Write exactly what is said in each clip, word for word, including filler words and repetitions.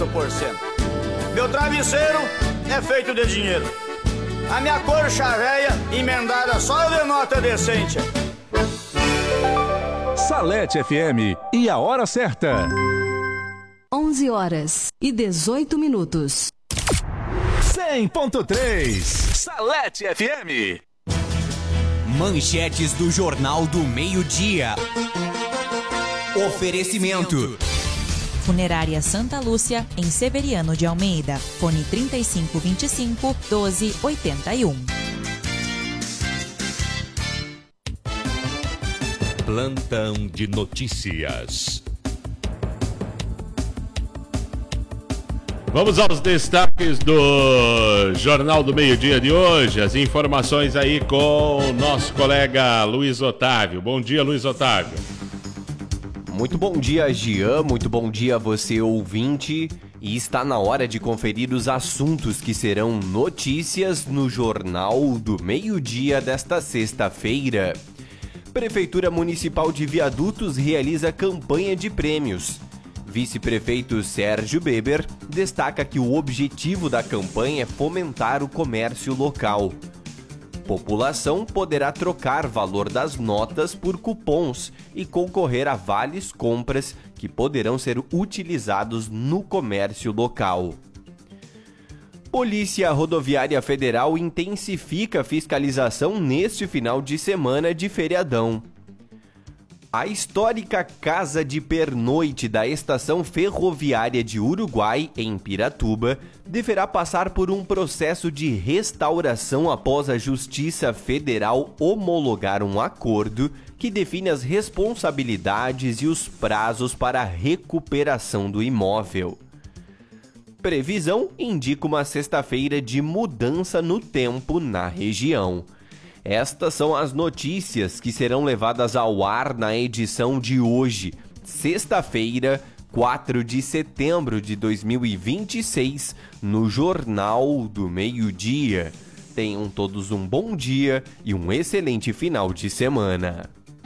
por cento. Meu travesseiro é feito de dinheiro. A minha cor chaveia emendada só de nota decente. Salete F M e a hora certa. onze horas e dezoito minutos. cem ponto três Salete F M. Manchetes do Jornal do Meio-Dia. Oferecimento. Funerária Santa Lúcia, em Severiano de Almeida. Fone trinta e cinco, vinte e cinco, doze, oitenta e um. Plantão de notícias. Vamos aos destaques do Jornal do Meio-Dia de hoje. As informações aí com o nosso colega Luiz Otávio. Bom dia, Luiz Otávio. Muito bom dia, Jean. Muito bom dia a você, ouvinte. E está na hora de conferir os assuntos que serão notícias no Jornal do Meio-Dia desta sexta-feira. Prefeitura Municipal de Viadutos realiza campanha de prêmios. Vice-prefeito Sérgio Beber destaca que o objetivo da campanha é fomentar o comércio local. População poderá trocar valor das notas por cupons e concorrer a vales compras que poderão ser utilizados no comércio local. Polícia Rodoviária Federal intensifica a fiscalização neste final de semana de feriadão. A histórica Casa de Pernoite da Estação Ferroviária de Uruguai, em Piratuba, deverá passar por um processo de restauração após a Justiça Federal homologar um acordo que define as responsabilidades e os prazos para a recuperação do imóvel. Previsão indica uma sexta-feira de mudança no tempo na região. Estas são as notícias que serão levadas ao ar na edição de hoje, sexta-feira, quatro de setembro de dois mil e vinte e seis, no Jornal do Meio-Dia. Tenham todos um bom dia e um excelente final de semana.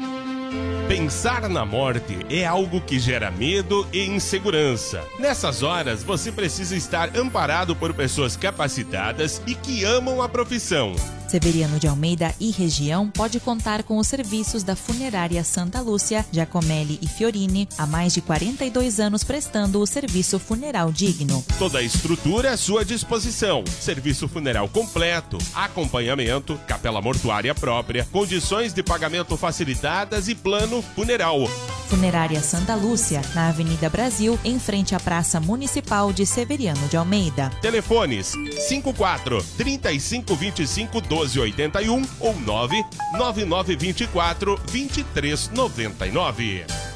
Pensar na morte é algo que gera medo e insegurança. Nessas horas, você precisa estar amparado por pessoas capacitadas e que amam a profissão. Severiano de Almeida e região pode contar com os serviços da Funerária Santa Lúcia, Giacomelli e Fiorini, há mais de quarenta e dois anos prestando o serviço funeral digno. Toda a estrutura à sua disposição. Serviço funeral completo, acompanhamento, capela mortuária própria, condições de pagamento facilitadas e plano funeral. Funerária Santa Lúcia, na Avenida Brasil, em frente à Praça Municipal de Severiano de Almeida. Telefones cinco quatro, trinta e cinco, vinte e cinco, doze, oitenta e um ou nove nove nove vinte e quatro, vinte e três noventa e nove.